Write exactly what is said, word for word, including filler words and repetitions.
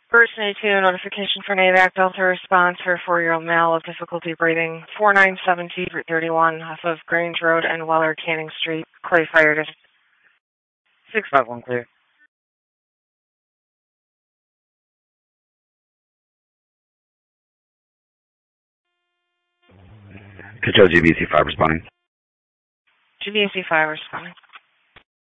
First ninety-two, notification for NAVAC Delta response for a four-year-old male with difficulty breathing. four nine seven T Route thirty-one off of Grange Road and Weller Canning Street. Clay Fire District. six five one clear. Control G B C five responding. G B C five responding.